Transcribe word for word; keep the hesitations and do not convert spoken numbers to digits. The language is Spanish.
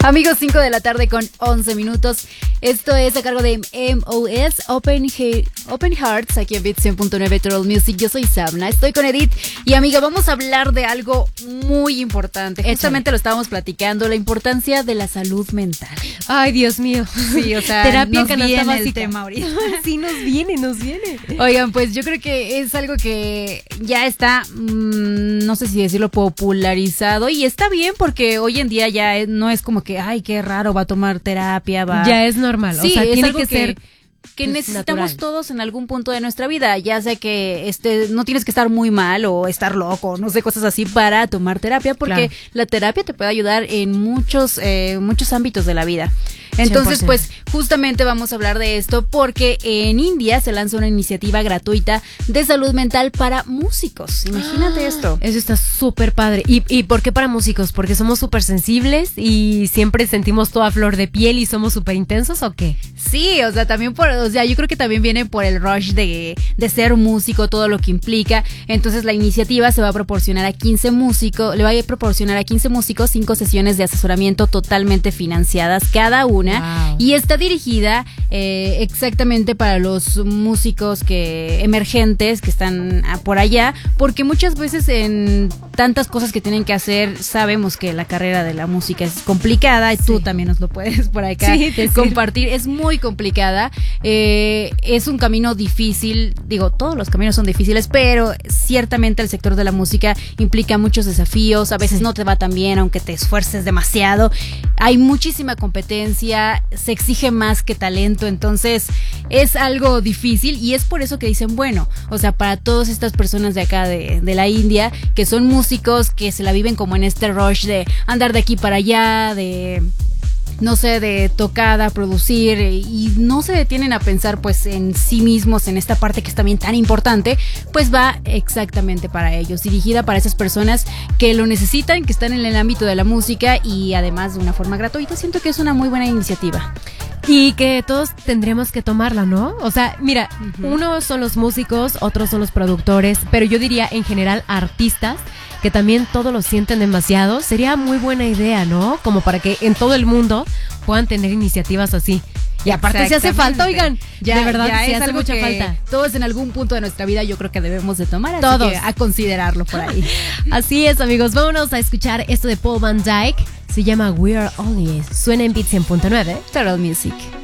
Amigos, cinco de la tarde con once minutos. Esto es a cargo de M O S, Open, He- Open Hearts, aquí en Beat cien punto nueve Total Music. Yo soy Sabna, estoy con Edith. Y amiga, vamos a hablar de algo muy importante. Échale. Justamente lo estábamos platicando, la importancia de la salud mental. Ay, Dios mío. Sí, o sea, terapia nos canasta viene el básica. tema ahorita. Sí, nos viene, nos viene. Oigan, pues yo creo que es algo que ya está, mmm, no sé si decirlo, popularizado. Y está bien porque hoy en día ya no es como que, ay, qué raro, va a tomar terapia, va... Ya es normal, Sí, o sea, es tiene algo que, que ser que pues, necesitamos natural. todos en algún punto de nuestra vida, ya sea que este no tienes que estar muy mal o estar loco, no sé, cosas así para tomar terapia, porque Claro. la terapia te puede ayudar en muchos eh, muchos ámbitos de la vida. Entonces, cien por ciento. pues justamente vamos a hablar de esto porque en India se lanza una iniciativa gratuita de salud mental para músicos. Imagínate esto. Eso está súper padre. ¿Y, ¿Y por qué para músicos? ¿Porque somos súper sensibles y siempre sentimos toda flor de piel y somos súper intensos o qué? Sí, o sea, también por, o sea, yo creo que también viene por el rush de, de ser músico, todo lo que implica. Entonces la iniciativa se va a proporcionar a quince músicos, le va a proporcionar a quince músicos cinco sesiones de asesoramiento totalmente financiadas cada una. Wow. Y está dirigida eh, exactamente para los músicos que emergentes que están ah, por allá, porque muchas veces en tantas cosas que tienen que hacer, sabemos que la carrera de la música es complicada y tú Sí. también nos lo puedes por acá Sí, decir. compartir. Es muy complicada, eh, es un camino difícil, digo, todos los caminos son difíciles, pero ciertamente el sector de la música implica muchos desafíos, a veces Sí. no te va tan bien aunque te esfuerces demasiado, hay muchísima competencia, se exige más que talento, entonces es algo difícil y es por eso que dicen, bueno, o sea, para todas estas personas de acá de, de la India, que son músicos, que se la viven como en este rush de andar de aquí para allá, de... no sé, de tocada, producir, y no se detienen a pensar pues en sí mismos, en esta parte que es también tan importante, pues va exactamente para ellos, dirigida para esas personas que lo necesitan, que están en el ámbito de la música y además de una forma gratuita. Siento que es una muy buena iniciativa. Y que todos tendríamos que tomarla, ¿no? O sea, mira, Ujú. unos son los músicos, otros son los productores, pero yo diría en general artistas, que también todos lo sienten demasiado. Sería muy buena idea, ¿no? Como para que en todo el mundo puedan tener iniciativas así. Y aparte si hace falta, oigan, Ya, de verdad, ya sí es hace algo mucha que falta. todos en algún punto de nuestra vida yo creo que debemos de tomar, así Todos. que a considerarlo por ahí. Así es, amigos, vámonos a escuchar esto de Paul Van Dyke. Se llama We Are All Is. Suena en Beat cien punto nueve. Total Music.